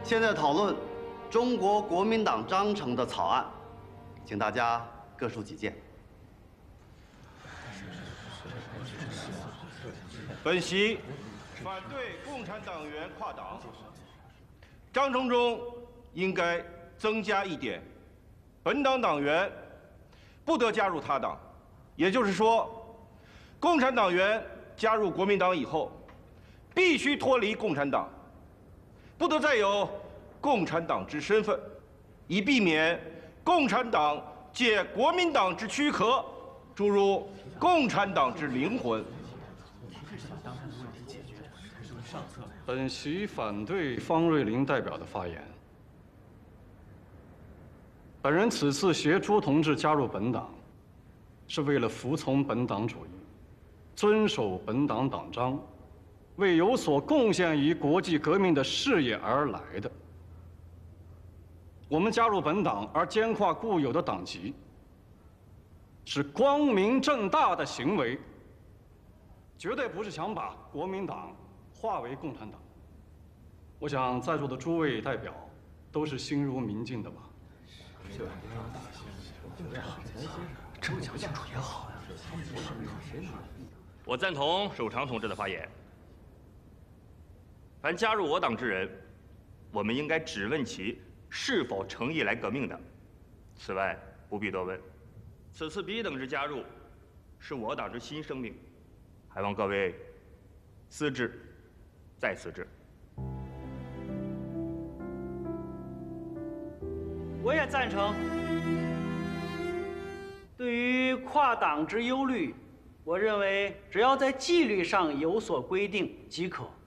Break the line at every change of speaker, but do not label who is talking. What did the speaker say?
现在讨论中国国民党章程的草案，请大家各抒己见。
本席反对共产党员跨党。章程中应该增加一点，本党党员不得加入他党，也就是说，共产党员加入国民党以后，必须脱离共产党，不得再有共产党之身份，以避免共产党借国民党之躯壳注入共产党之灵魂。
本席反对方瑞林代表的发言。本人此次携朱同志加入本党，是为了服从本党主义，遵守本党党章，为有所贡献于国际革命的事业而来的。我们加入本党而兼跨固有的党籍，是光明正大的行为，绝对不是想把国民党化为共产党。我想在座的诸位代表都是心如明镜的吧？
这么讲清楚也好呀。
我赞同守常同志的发言。凡加入我党之人，我们应该只问其是否诚意来革命的，此外不必多问。此次彼等之加入，是我党之新生命，还望各位思之，再思之。
我也赞成。对于跨党之忧虑，我认为只要在纪律上有所规定即可。